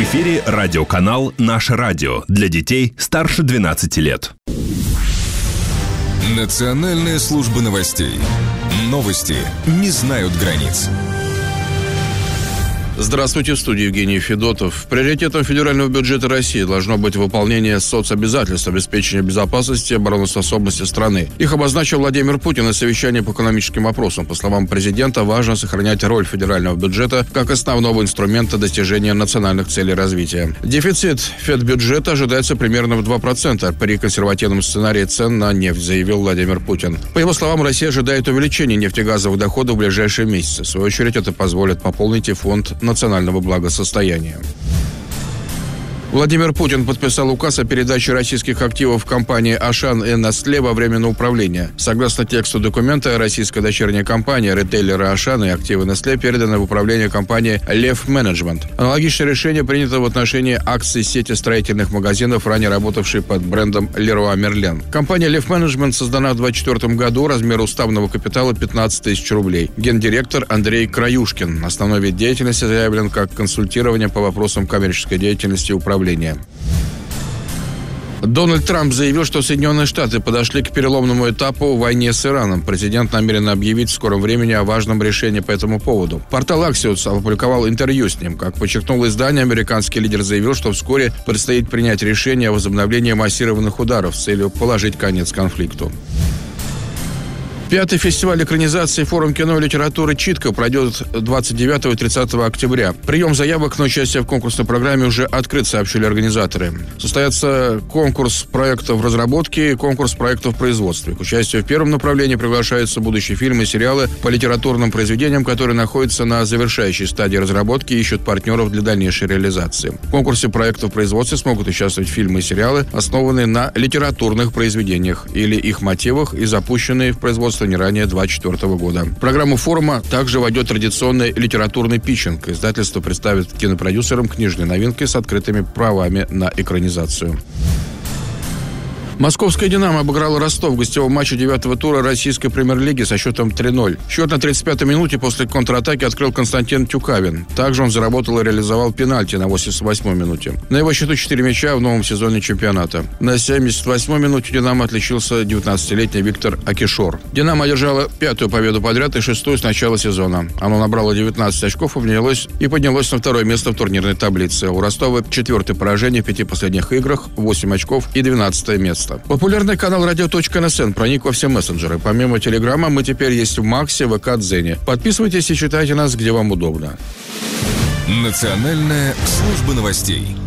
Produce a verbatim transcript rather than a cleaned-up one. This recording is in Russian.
эфире радиоканал «Наше радио» для детей старше двенадцати лет. Национальная служба новостей. Новости не знают границ. Здравствуйте, в студии Евгений Федотов. Приоритетом федерального бюджета России должно быть выполнение соцобязательств, обеспечения безопасности и обороноспособности страны. Их обозначил Владимир Путин на совещании по экономическим вопросам. По словам президента, важно сохранять роль федерального бюджета как основного инструмента достижения национальных целей развития. Дефицит федбюджета ожидается примерно в два процента при консервативном сценарии цен на нефть, заявил Владимир Путин. По его словам, Россия ожидает увеличения нефтегазовых доходов в ближайшие месяцы. В свою очередь, это позволит пополнить и фонд национального благосостояния. Владимир Путин подписал указ о передаче российских активов компании «Ашан» и «Nestlé» во временное управление. Согласно тексту документа, российская дочерняя компания ритейлера «Ашан» и активы «Nestlé» переданы в управление компании «Лев Менеджмент». Аналогичное решение принято в отношении акций сети строительных магазинов, ранее работавшей под брендом «Леруа Мерлен». Компания «Лев Менеджмент» создана в двадцать четвёртом году, размер уставного капитала пятнадцать тысяч рублей. Гендиректор Андрей Краюшкин. Основной вид деятельности заявлен как консультирование по вопросам коммерческой деятельности и управления. Дональд Трамп заявил, что Соединенные Штаты подошли к переломному этапу в войне с Ираном. Президент намерен объявить в скором времени о важном решении по этому поводу. Портал Axios опубликовал интервью с ним. Как подчеркнул издание, американский лидер заявил, что вскоре предстоит принять решение о возобновлении массированных ударов с целью положить конец конфликту. Пятый фестиваль экранизации «Форум кино и литературы «Читка» пройдет двадцать девятого и тридцатого октября. Прием заявок на участие в конкурсной программе уже открыт, сообщили организаторы. Состоятся конкурс проектов разработки и конкурс проектов производства. К участию в первом направлении приглашаются будущие фильмы и сериалы по литературным произведениям, которые находятся на завершающей стадии разработки и ищут партнеров для дальнейшей реализации. В конкурсе проектов производства смогут участвовать фильмы и сериалы, основанные на литературных произведениях или их мотивах и запущенные в производство не ранее двадцать четвёртого года. В программу форума также войдет традиционный литературный питчинг. Издательство представит кинопродюсерам книжные новинки с открытыми правами на экранизацию. Московская «Динамо» обыграла Ростов в гостевом матче девятого тура российской премьер-лиги со счетом три ноль. Счет на тридцать пятой минуте после контратаки открыл Константин Тюкавин. Также он заработал и реализовал пенальти на восемьдесят восьмой минуте. На его счету четыре мяча в новом сезоне чемпионата. На семьдесят восьмой минуте «Динамо» отличился девятнадцатилетний Виктор Акишор. «Динамо» одержала пятую победу подряд и шестую с начала сезона. Оно набрало девятнадцать очков и поднялось, и поднялось на второе место в турнирной таблице. У Ростова четвертое поражение в пяти последних играх, восемь очков и двенадцатое место. Популярный канал радио точка эн эс эн проник во все мессенджеры. Помимо Телеграма мы теперь есть в Максе, ВК, Дзене. Подписывайтесь и читайте нас, где вам удобно. Национальная служба новостей.